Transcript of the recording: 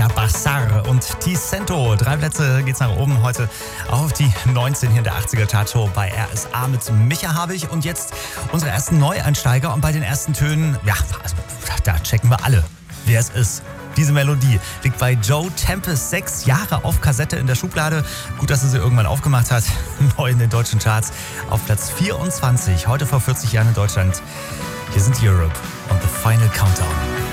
Bassar und Ticento. 3 Plätze geht's nach oben heute auf die 19 hier in der 80er Chartshow bei RSA mit Micha Habich. Und jetzt unsere ersten Neueinsteiger. Und bei den ersten Tönen, ja, also, da checken wir alle, wer es ist. Diese Melodie liegt bei Joe Tempest 6 Jahre auf Kassette in der Schublade. Gut, dass er sie irgendwann aufgemacht hat. Neu in den deutschen Charts auf Platz 24. Heute vor 40 Jahren in Deutschland. Hier sind Europe und The Final Countdown.